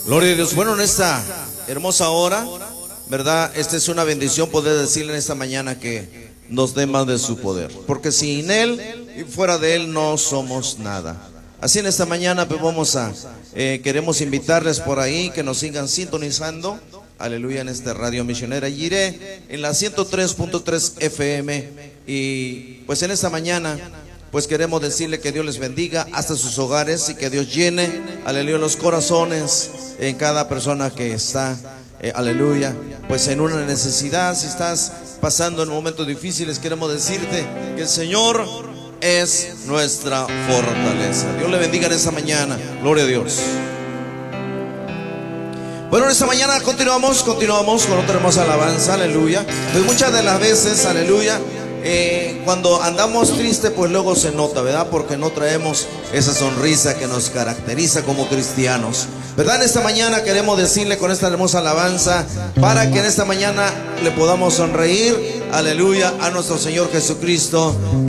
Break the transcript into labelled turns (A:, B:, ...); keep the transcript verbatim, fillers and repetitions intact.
A: Gloria a Dios. Bueno, en esta hermosa hora, ¿verdad? Esta es una bendición poder decirle en esta mañana que nos dé más de su poder, porque sin Él y fuera de Él no somos nada. Así en esta mañana pues vamos a, eh, queremos invitarles por ahí que nos sigan sintonizando, aleluya, en esta radio misionera Jireh, en la ciento tres punto tres F M. Y pues en esta mañana pues queremos decirle que Dios les bendiga hasta sus hogares y que Dios llene, aleluya, los corazones en cada persona que está, eh, aleluya, pues en una necesidad. Si estás pasando en momentos difíciles, queremos decirte que el Señor es nuestra fortaleza. Dios le bendiga en esta mañana. Gloria a Dios. Bueno, en esta mañana continuamos, continuamos con otra hermosa alabanza, aleluya. Pues muchas de las veces, aleluya, eh, cuando andamos tristes, pues luego se nota, ¿verdad? Porque no traemos esa sonrisa que nos caracteriza como cristianos, ¿verdad? En esta mañana queremos decirle con esta hermosa alabanza, para que en esta mañana le podamos sonreír, aleluya, a nuestro Señor Jesucristo.